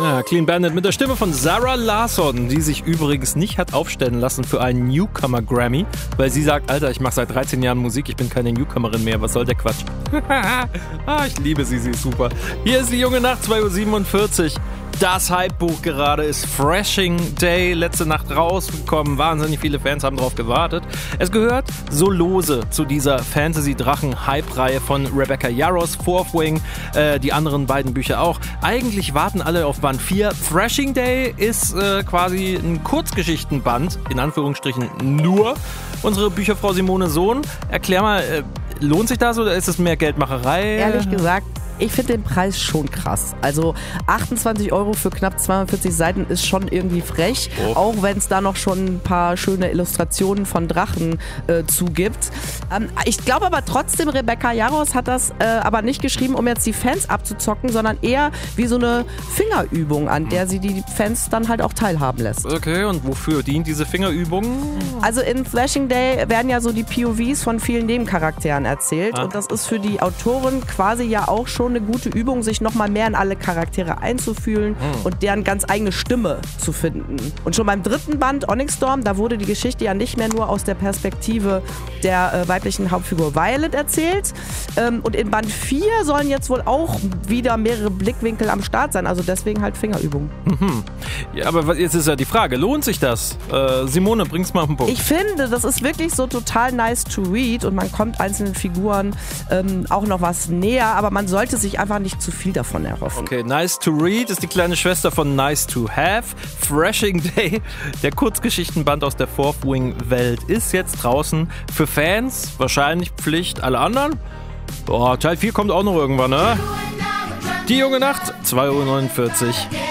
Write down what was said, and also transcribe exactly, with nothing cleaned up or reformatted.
Ja, Clean Bandit mit der Stimme von Zara Larsson, die sich übrigens nicht hat aufstellen lassen für einen Newcomer Grammy, weil sie sagt, Alter, ich mache seit dreizehn Jahren Musik, ich bin keine Newcomerin mehr, was soll der Quatsch? ah, ich liebe sie, sie ist super. Hier ist die junge Nacht, zwei Uhr siebenundvierzig. Das Hype-Buch gerade ist Thrashing Day, letzte Nacht rausgekommen. Wahnsinnig viele Fans haben drauf gewartet. Es gehört so lose zu dieser Fantasy-Drachen-Hype-Reihe von Rebecca Yarros, Fourth Wing, äh, die anderen beiden Bücher auch. Eigentlich warten alle auf Band vier. Thrashing Day ist äh, quasi ein Kurzgeschichtenband, in Anführungsstrichen nur. Unsere Bücherfrau Simone Sohn, erklär mal, äh, lohnt sich das oder ist es mehr Geldmacherei? Ehrlich gesagt, ich finde den Preis schon krass. Also achtundzwanzig Euro für knapp zweiundvierzig Seiten ist schon irgendwie frech, oh. auch wenn es da noch schon ein paar schöne Illustrationen von Drachen äh, zugibt. Ähm, ich glaube aber trotzdem, Rebecca Yarros hat das äh, aber nicht geschrieben, um jetzt die Fans abzuzocken, sondern eher wie so eine Fingerübung, an der sie die Fans dann halt auch teilhaben lässt. Okay, und wofür dient diese Fingerübung? Also in Thrashing Day werden ja so die P O Vs von vielen Nebencharakteren erzählt ah. und das ist für die Autorin quasi ja auch schon eine gute Übung, sich nochmal mehr in alle Charaktere einzufühlen hm. und deren ganz eigene Stimme zu finden. Und schon beim dritten Band, Onyx Storm, da wurde die Geschichte ja nicht mehr nur aus der Perspektive der äh, weiblichen Hauptfigur Violet erzählt. Ähm, und in Band vier sollen jetzt wohl auch wieder mehrere Blickwinkel am Start sein, also deswegen halt Fingerübungen. Mhm. Ja, aber jetzt ist ja die Frage, lohnt sich das? Äh, Simone, bring's mal auf den Punkt. Ich finde, das ist wirklich so total nice to read und man kommt einzelnen Figuren ähm, auch noch was näher, aber man sollte sich einfach nicht zu viel davon erhoffen. Okay, Nice to Read ist die kleine Schwester von Nice to Have. Thrashing Day, der Kurzgeschichtenband aus der Fourth Wing Welt, ist jetzt draußen. Für Fans wahrscheinlich Pflicht, alle anderen? Boah, Teil vier kommt auch noch irgendwann, ne? Die junge Nacht, zwei Uhr neunundvierzig.